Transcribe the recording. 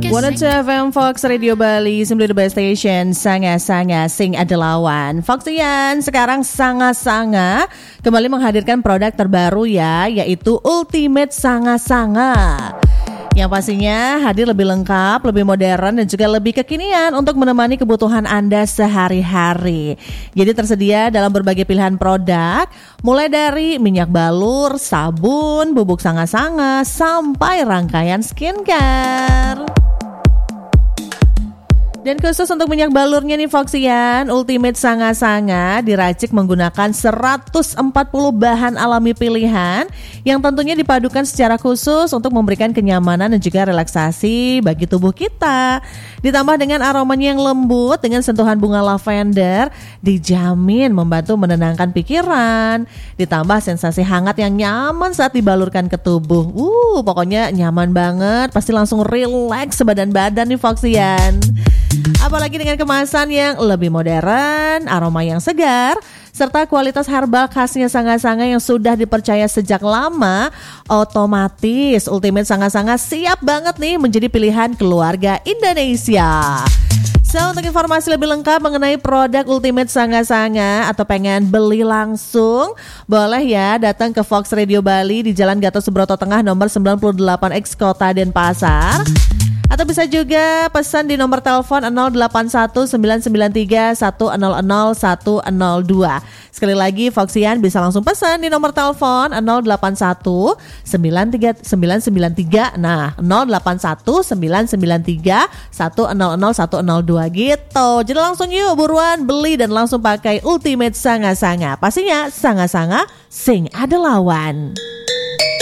102 FM Fox Radio Bali, simply the best station, sanga-sanga sing adelawan. Foxian sekarang sanga-sanga kembali menghadirkan produk terbaru ya, yaitu Ultimate Sanga-sanga. Yang pastinya hadir lebih lengkap, lebih modern dan juga lebih kekinian untuk menemani kebutuhan Anda sehari-hari. Jadi tersedia dalam berbagai pilihan produk, mulai dari minyak balur, sabun, bubuk sanga-sanga, sampai rangkaian skincare. Dan khusus untuk minyak balurnya nih Foxian, Ultimate Sanga-sanga diracik menggunakan 140 bahan alami pilihan yang tentunya dipadukan secara khusus untuk memberikan kenyamanan dan juga relaksasi bagi tubuh kita. Ditambah dengan aromanya yang lembut dengan sentuhan bunga lavender, dijamin membantu menenangkan pikiran. Ditambah sensasi hangat yang nyaman saat dibalurkan ke tubuh. Pokoknya nyaman banget, pasti langsung relax sebadan-badan nih Foxian. Apalagi dengan kemasan yang lebih modern, aroma yang segar, serta kualitas herbal khasnya sanga-sanga yang sudah dipercaya sejak lama, otomatis Ultimate Sanga-sanga siap banget nih menjadi pilihan keluarga Indonesia. So, untuk informasi lebih lengkap mengenai produk Ultimate Sanga-sanga atau pengen beli langsung, boleh ya datang ke Fox Radio Bali di Jalan Gatot Subroto Tengah nomor 98X Kota Denpasar. Atau bisa juga pesan di nomor telepon 081993100102. Sekali lagi Foxian bisa langsung pesan di nomor telepon 08193993. Nah, 081993100102 gitu. Jadi langsung yuk buruan beli dan langsung pakai Ultimate Sanga-sanga. Pastinya sanga-sanga sing ada lawan.